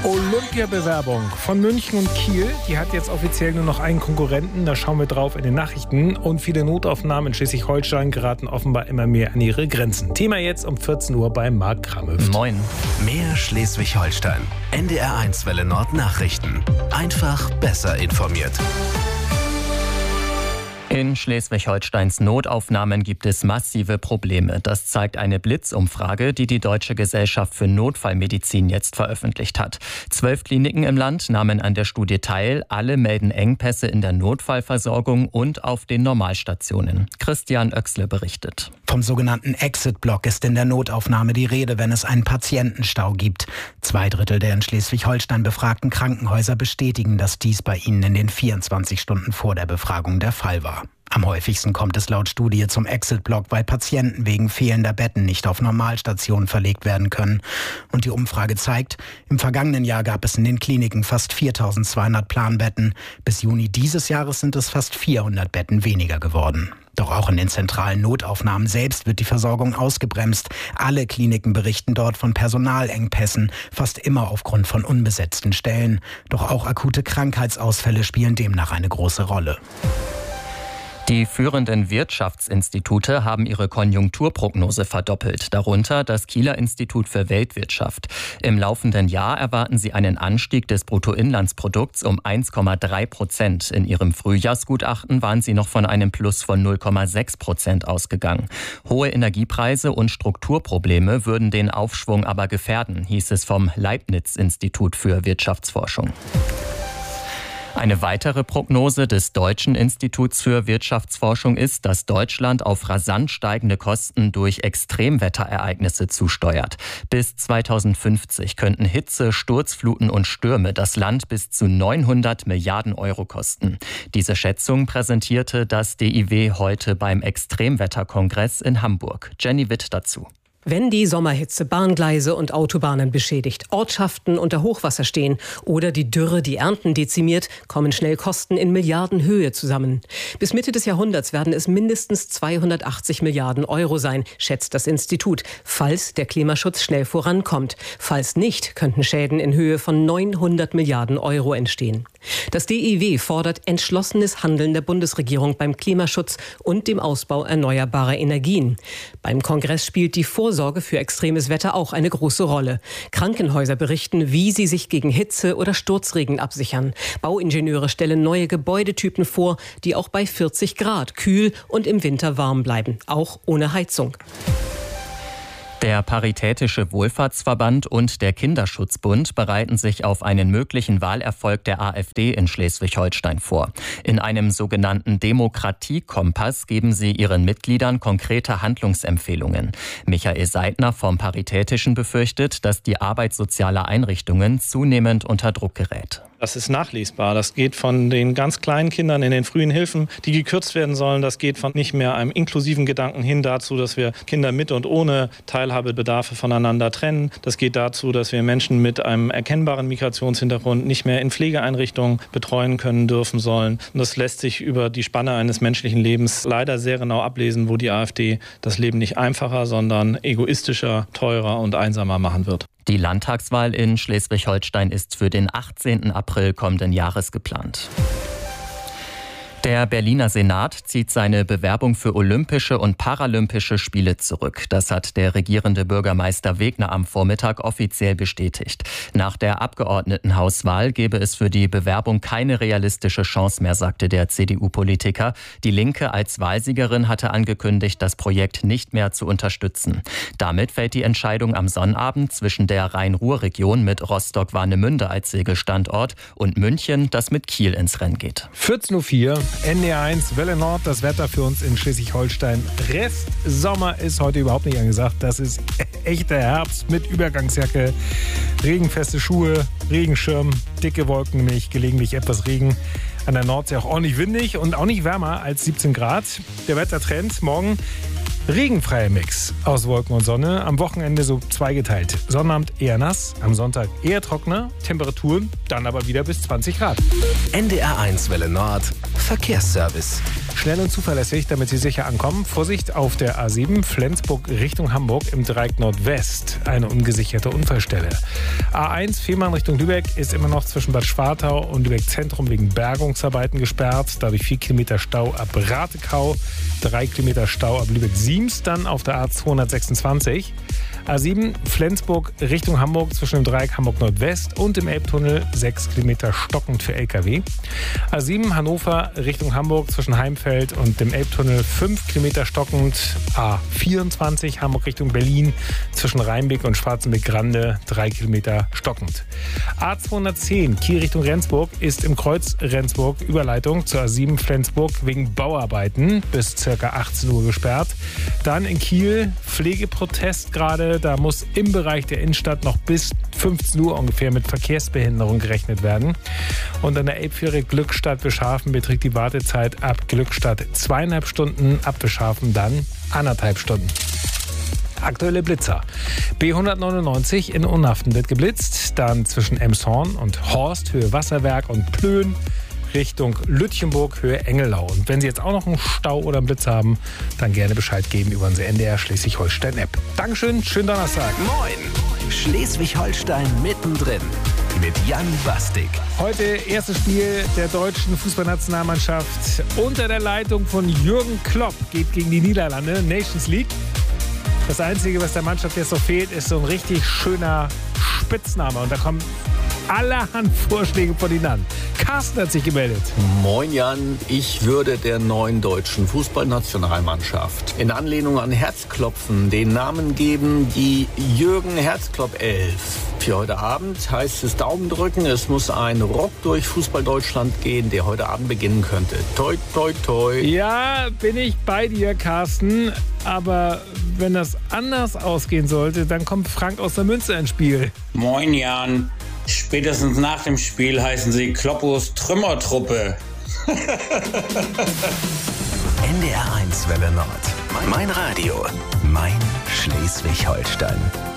Olympiabewerbung von München und Kiel, die hat jetzt offiziell nur noch einen Konkurrenten. Da schauen wir drauf in den Nachrichten. Und viele Notaufnahmen in Schleswig-Holstein geraten offenbar immer mehr an ihre Grenzen. Thema jetzt um 14 Uhr bei Marc Kramhöft. Moin. Mehr Schleswig-Holstein. NDR1 Welle Nord Nachrichten. Einfach besser informiert. In Schleswig-Holsteins Notaufnahmen gibt es massive Probleme. Das zeigt eine Blitzumfrage, die die Deutsche Gesellschaft für Notfallmedizin jetzt veröffentlicht hat. 12 Kliniken im Land nahmen an der Studie teil. Alle melden Engpässe in der Notfallversorgung und auf den Normalstationen. Christian Oechsle berichtet. Vom sogenannten Exit-Block ist in der Notaufnahme die Rede, wenn es einen Patientenstau gibt. 2/3 der in Schleswig-Holstein befragten Krankenhäuser bestätigen, dass dies bei ihnen in den 24 Stunden vor der Befragung der Fall war. Am häufigsten kommt es laut Studie zum Exit-Block, weil Patienten wegen fehlender Betten nicht auf Normalstationen verlegt werden können. Und die Umfrage zeigt, im vergangenen Jahr gab es in den Kliniken fast 4.200 Planbetten. Bis Juni dieses Jahres sind es fast 400 Betten weniger geworden. Doch auch in den zentralen Notaufnahmen selbst wird die Versorgung ausgebremst. Alle Kliniken berichten dort von Personalengpässen, fast immer aufgrund von unbesetzten Stellen. Doch auch akute Krankheitsausfälle spielen demnach eine große Rolle. Die führenden Wirtschaftsinstitute haben ihre Konjunkturprognose verdoppelt, darunter das Kieler Institut für Weltwirtschaft. Im laufenden Jahr erwarten sie einen Anstieg des Bruttoinlandsprodukts um 1,3%. In ihrem Frühjahrsgutachten waren sie noch von einem Plus von 0,6% ausgegangen. Hohe Energiepreise und Strukturprobleme würden den Aufschwung aber gefährden, hieß es vom Leibniz-Institut für Wirtschaftsforschung. Eine weitere Prognose des Deutschen Instituts für Wirtschaftsforschung ist, dass Deutschland auf rasant steigende Kosten durch Extremwetterereignisse zusteuert. Bis 2050 könnten Hitze, Sturzfluten und Stürme das Land bis zu 900 Milliarden Euro kosten. Diese Schätzung präsentierte das DIW heute beim Extremwetterkongress in Hamburg. Jenny Witt dazu. Wenn die Sommerhitze Bahngleise und Autobahnen beschädigt, Ortschaften unter Hochwasser stehen oder die Dürre die Ernten dezimiert, kommen schnell Kosten in Milliardenhöhe zusammen. Bis Mitte des Jahrhunderts werden es mindestens 280 Milliarden Euro sein, schätzt das Institut, falls der Klimaschutz schnell vorankommt. Falls nicht, könnten Schäden in Höhe von 900 Milliarden Euro entstehen. Das DIW fordert entschlossenes Handeln der Bundesregierung beim Klimaschutz und dem Ausbau erneuerbarer Energien. Beim Kongress spielt die Vorsorge für extremes Wetter auch eine große Rolle. Krankenhäuser berichten, wie sie sich gegen Hitze oder Sturzregen absichern. Bauingenieure stellen neue Gebäudetypen vor, die auch bei 40 Grad kühl und im Winter warm bleiben, auch ohne Heizung. Der Paritätische Wohlfahrtsverband und der Kinderschutzbund bereiten sich auf einen möglichen Wahlerfolg der AfD in Schleswig-Holstein vor. In einem sogenannten Demokratiekompass geben sie ihren Mitgliedern konkrete Handlungsempfehlungen. Michael Seidner vom Paritätischen befürchtet, dass die Arbeit sozialer Einrichtungen zunehmend unter Druck gerät. Das ist nachlesbar. Das geht von den ganz kleinen Kindern in den frühen Hilfen, die gekürzt werden sollen. Das geht von nicht mehr einem inklusiven Gedanken hin dazu, dass wir Kinder mit und ohne Teilhabebedarfe voneinander trennen. Das geht dazu, dass wir Menschen mit einem erkennbaren Migrationshintergrund nicht mehr in Pflegeeinrichtungen betreuen können dürfen sollen. Und das lässt sich über die Spanne eines menschlichen Lebens leider sehr genau ablesen, wo die AfD das Leben nicht einfacher, sondern egoistischer, teurer und einsamer machen wird. Die Landtagswahl in Schleswig-Holstein ist für den 18. April kommenden Jahres geplant. Der Berliner Senat zieht seine Bewerbung für Olympische und Paralympische Spiele zurück. Das hat der regierende Bürgermeister Wegner am Vormittag offiziell bestätigt. Nach der Abgeordnetenhauswahl gebe es für die Bewerbung keine realistische Chance mehr, sagte der CDU-Politiker. Die Linke als Wahlsiegerin hatte angekündigt, das Projekt nicht mehr zu unterstützen. Damit fällt die Entscheidung am Sonnabend zwischen der Rhein-Ruhr-Region mit Rostock-Warnemünde als Segelstandort und München, das mit Kiel ins Rennen geht. 14.04 Uhr. NDR1 Welle Nord, das Wetter für uns in Schleswig-Holstein. Rest Sommer ist heute überhaupt nicht angesagt. Das ist echter Herbst mit Übergangsjacke, regenfeste Schuhe, Regenschirm, dicke Wolken, nämlich gelegentlich etwas Regen. An der Nordsee auch ordentlich windig und auch nicht wärmer als 17 Grad. Der Wettertrend morgen regenfreier Mix aus Wolken und Sonne. Am Wochenende so zweigeteilt. Sonnabend eher nass, am Sonntag eher trockener. Temperaturen dann aber wieder bis 20 Grad. NDR1 Welle Nord Verkehrsservice. Schnell und zuverlässig, damit Sie sicher ankommen. Vorsicht auf der A7 Flensburg Richtung Hamburg im Dreieck Nordwest. Eine ungesicherte Unfallstelle. A1 Fehmarn Richtung Lübeck ist immer noch zwischen Bad Schwartau und Lübeck Zentrum wegen Bergungsarbeiten gesperrt. Dadurch 4 Kilometer Stau ab Ratekau, 3 Kilometer Stau ab Lübeck-Siems, dann auf der A226. A7 Flensburg Richtung Hamburg zwischen dem Dreieck Hamburg Nordwest und dem Elbtunnel 6 Kilometer stockend für LKW. A7 Hannover Richtung Hamburg zwischen Heimfeld und dem Elbtunnel 5 Kilometer stockend. A24 Hamburg Richtung Berlin zwischen Rheinbeck und Schwarzenbeck-Grande 3 Kilometer stockend. A210 Kiel Richtung Rendsburg ist im Kreuz Rendsburg Überleitung zur A7 Flensburg wegen Bauarbeiten bis ca. 18 Uhr gesperrt. Dann in Kiel Pflegeprotest gerade. Da muss im Bereich der Innenstadt noch bis 15 Uhr ungefähr mit Verkehrsbehinderung gerechnet werden. Und an der Elbfähre Glückstadt-Wischhafen beträgt die Wartezeit ab Glückstadt 2,5 Stunden, ab Wischhafen dann 1,5 Stunden. Aktuelle Blitzer. B199 in Unhaften wird geblitzt, dann zwischen Emshorn und Horst, Höhe Wasserwerk und Plön, Richtung Lütchenburg, Höhe Engelau. Und wenn Sie jetzt auch noch einen Stau oder einen Blitz haben, dann gerne Bescheid geben über unsere NDR Schleswig-Holstein-App. Dankeschön, schönen Donnerstag. Moin! Schleswig-Holstein mittendrin mit Jan Bastik. Heute erstes Spiel der deutschen Fußballnationalmannschaft unter der Leitung von Jürgen Klopp. Geht gegen die Niederlande, Nations League. Das Einzige, was der Mannschaft jetzt noch fehlt, ist so ein richtig schöner Spitzname. Und da kommen allerhand Vorschläge von Ihnen an. Carsten hat sich gemeldet. Moin Jan, ich würde der neuen deutschen Fußballnationalmannschaft in Anlehnung an Herzklopfen den Namen geben, die Jürgen Herzklopp 11. Für heute Abend heißt es Daumen drücken, es muss ein Ruck durch Fußball-Deutschland gehen, der heute Abend beginnen könnte. Toi, toi, toi. Ja, bin ich bei dir, Carsten. Aber wenn das anders ausgehen sollte, dann kommt Frank aus der Münze ins Spiel. Moin Jan. Spätestens nach dem Spiel heißen sie Kloppos Trümmertruppe. NDR 1 Welle Nord. Mein Radio. Mein Schleswig-Holstein.